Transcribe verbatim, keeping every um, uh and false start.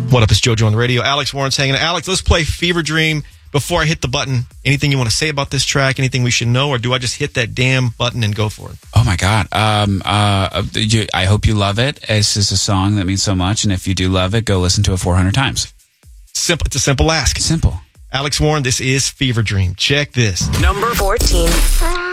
What up, it's JoJo on the radio. Alex Warren's hanging out. Alex, let's play Fever Dream. Before I hit the button, anything you want to say about this track? Anything we should know? Or do I just hit that damn button and go for it? Oh, my God. Um, uh, you, I hope you love it. It's just a song that means so much. And if you do love it, go listen to it four hundred times. Simple. It's a simple ask. Simple. Alex Warren, this is Fever Dream. Check this. Number fourteen.